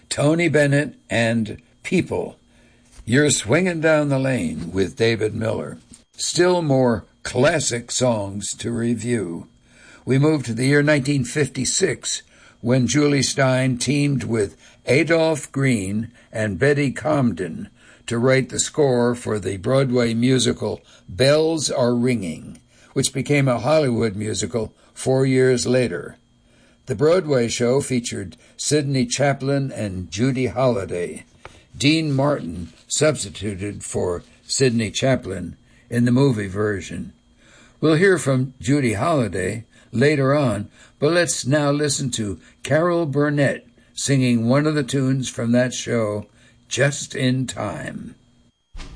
Tony Bennett and People. You're Swinging Down the Lane with David Miller. Still more classic songs to review. We move to the year 1956 when Julie Stein teamed with Adolph Green and Betty Comden to write the score for the Broadway musical Bells Are Ringing, which became a Hollywood musical 4 years later. The Broadway show featured Sidney Chaplin and Judy Holliday. Dean Martin substituted for Sidney Chaplin in the movie version. We'll hear from Judy Holliday later on, but let's now listen to Carol Burnett singing one of the tunes from that show, Just in Time.